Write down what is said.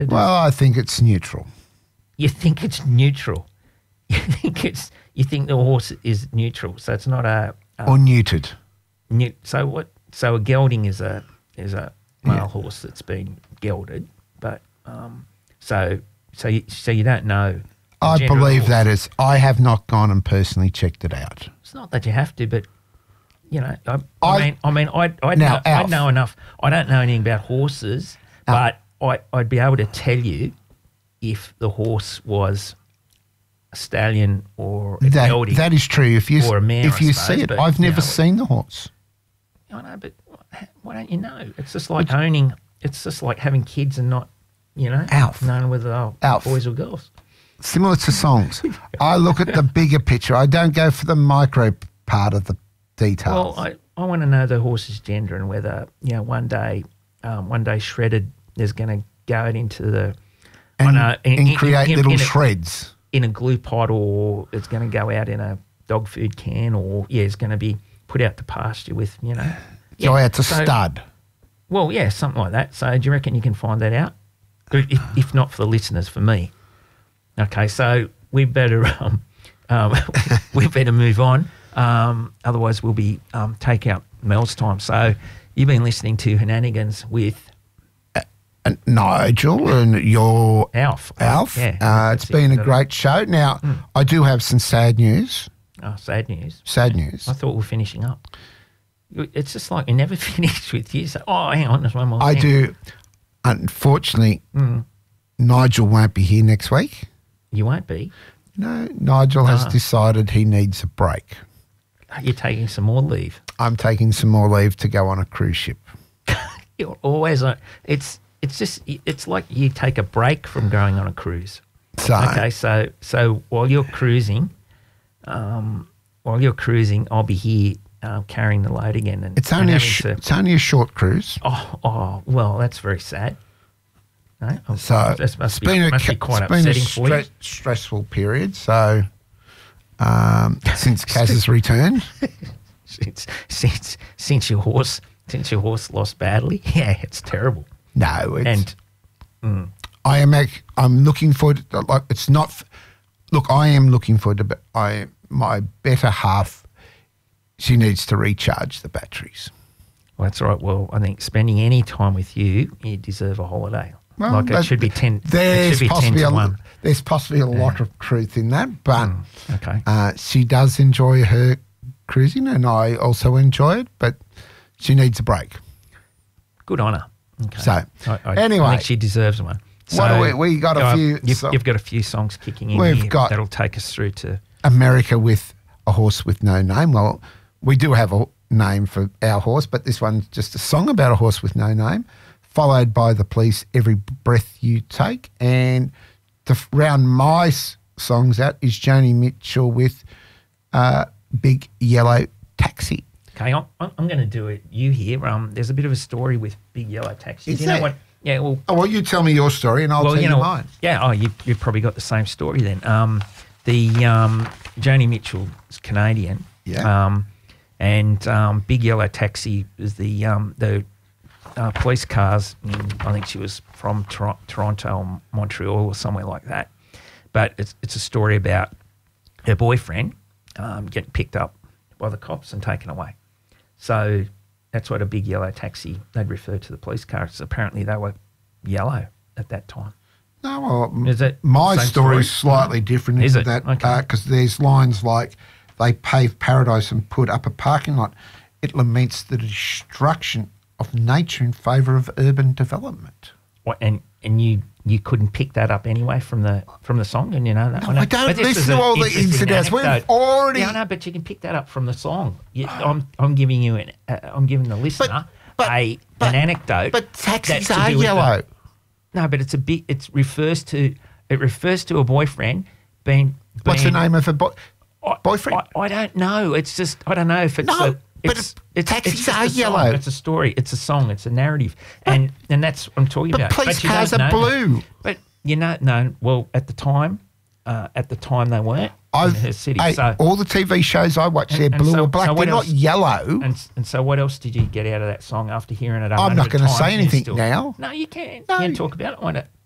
Well, I think it's neutral. You think it's neutral. You think the horse is neutral, so it's not or neutered. So what? So a gelding is a male horse that's been gelded, but so you don't know. I believe that is. I have not gone and personally checked it out. It's not that you have to, but I know enough. I don't know anything about horses, but I'd be able to tell you if the horse was a stallion or a gelding. That is true. Or a mare, if you see it, I've never seen the horse. I know, but why don't you know? It's just like owning. It's just like having kids and not, Alf. knowing whether they're boys or girls. Similar to songs. I look at the bigger picture. I don't go for the micro part of the details. Well, I want to know the horse's gender and whether, one day Shredded is going to go out into the... And create little shreds. In a glue pot, or it's going to go out in a dog food can, or, it's going to be put out to pasture with, Go out to stud. Well, yeah, something like that. So do you reckon you can find that out? If not for the listeners, for me. Okay, so we better move on. Otherwise, we'll be take out Mel's time. So you've been listening to Henanigans with Nigel and your Alf. Yeah, it's been a great show. Now, I do have some sad news. Oh, sad news. Sad news. I thought we were finishing up. It's just like we never finished with you. So, hang on, there's one more thing. I do. Unfortunately, Nigel won't be here next week. You won't be? No, Nigel has decided he needs a break. Are you taking some more leave? I'm taking some more leave to go on a cruise ship. You're always on. It's like you take a break from going on a cruise. So while you're cruising, I'll be here carrying the load again. And it's only a short cruise. Oh, well, that's very sad. No? So this must be quite upsetting for you. Stressful period. So since Kaz's return, since your horse lost badly, yeah, it's terrible. No, I'm looking forward to, like, it's not. Look, I am looking forward to. My better half, she needs to recharge the batteries. Well, that's right. Well, I think spending any time with you deserve a holiday. Well, it should be 10. There's possibly 1. There's possibly a lot of truth in that, but okay. She does enjoy her cruising, and I also enjoy it, but she needs a break. Good on her. Okay. So, anyway. I think she deserves one. So, what we got a few... You've got a few songs kicking in here that'll take us through to... America with a Horse with No Name. Well, we do have a name for our horse, but this one's just a song about a horse with no name, followed by The Police, Every Breath You Take. And to round my songs out is Joni Mitchell with Big Yellow Taxi. Okay, I'm going to do it. You here? There's a bit of a story with Big Yellow Taxi. Is there? What? Yeah. Well, you tell me your story, and I'll tell you mine. Yeah. Oh, you've probably got the same story then. Joni Mitchell's Canadian. Yeah. And Big Yellow Taxi is the police cars. I think she was from Toronto or Montreal or somewhere like that. But it's a story about her boyfriend getting picked up by the cops and taken away. So that's what a big yellow taxi, they'd refer to the police cars. Apparently they were yellow at that time. No, well, is it my story is slightly different. Is it? That okay. Because there's lines like they paved paradise and put up a parking lot. It laments the destruction of nature in favour of urban development. What, and you couldn't pick that up anyway from the song, and you know that. No, I don't listen to all the incidents. We've already. Yeah, no, but you can pick that up from the song. I'm giving you I'm giving the listener an anecdote. But taxis are yellow. No, but it refers to a boyfriend being. What's the name of a boyfriend? I don't know. It's just I don't know if it's taxis are yellow. yellow. It's a story. It's a song. It's a narrative, and that's what I'm talking about. Police cars are blue. But no. Well, at the time they weren't in her city. So all the TV shows I watch, they're blue or black. They're not yellow. And so, what else did you get out of that song after hearing it? I'm not going to say anything now. No, you can. No. You can talk about it.